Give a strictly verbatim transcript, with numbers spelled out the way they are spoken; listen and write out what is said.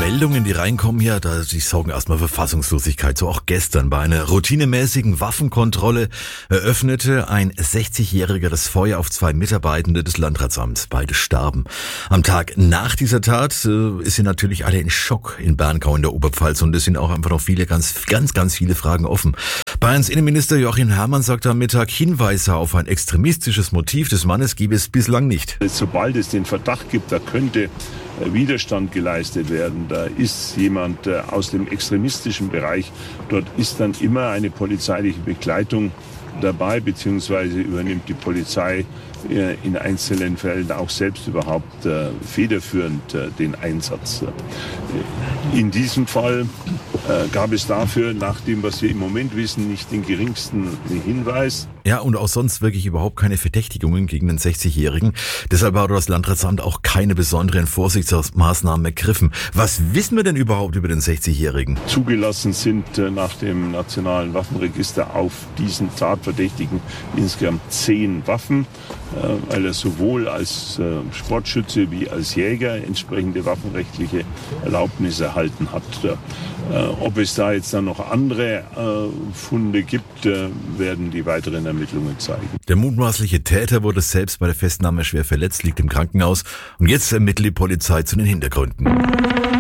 Meldungen, die reinkommen hier, da die sorgen erstmal für Fassungslosigkeit. So auch gestern bei einer routinemäßigen Waffenkontrolle eröffnete ein sechzigjähriger das Feuer auf zwei Mitarbeitende des Landratsamts. Beide starben. Am Tag nach dieser Tat äh, ist sie natürlich alle in Schock in Bernkau in der Oberpfalz und es sind auch einfach noch viele, ganz, ganz, ganz viele Fragen offen. Bayerns Innenminister Joachim Herrmann sagt am Mittag, Hinweise auf ein extremistisches Motiv des Mannes gibt es bislang nicht. Sobald es den Verdacht gibt, da könnte Widerstand geleistet werden, da ist jemand aus dem extremistischen Bereich, dort ist dann immer eine polizeiliche Begleitung dabei, beziehungsweise übernimmt die Polizei in einzelnen Fällen auch selbst überhaupt äh, federführend äh, den Einsatz. In diesem Fall äh, gab es dafür, nach dem, was wir im Moment wissen, nicht den geringsten Hinweis. Ja, und auch sonst wirklich überhaupt keine Verdächtigungen gegen den sechzigjährigen. Deshalb hat das Landratsamt auch keine besonderen Vorsichtsmaßnahmen ergriffen. Was wissen wir denn überhaupt über den sechzigjährigen? Zugelassen sind äh, nach dem Nationalen Waffenregister auf diesen Tatverdächtigen insgesamt zehn Waffen, äh, weil er sowohl als äh, Sportschütze wie als Jäger entsprechende waffenrechtliche Erlaubnis erhalten hat. Äh, ob es da jetzt dann noch andere äh, Funde gibt, äh, werden die weiteren Ermittlungen zeigen. Der mutmaßliche Täter wurde selbst bei der Festnahme schwer verletzt, liegt im Krankenhaus und jetzt ermittelt die Polizei zu den Hintergründen.